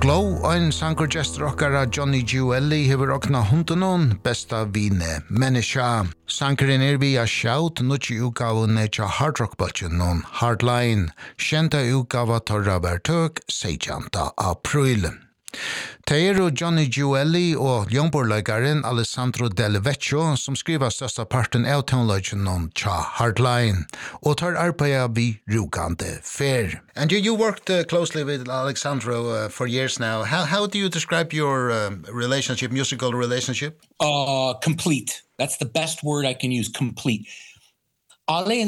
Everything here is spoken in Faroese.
Glow, ein sangergestor okkara Johnny Jewelli hever okna hundunon besta vine menneska. Sankeren via Shout, nutji utgavene tja hardrock-bultjen non Hardline, kjenta utgava torra vertøk 16. april. Teiro Johnny Jewelli og jongborleggaren Alessandro Del Vecchio som skriver størsta parten av tonleggen om tja Hardline og tar arbeida vi rugande fer. And you worked closely with Alessandro for years now. How do you describe your relationship, musical relationship? Complete. That's the best word I can use, complete. Ale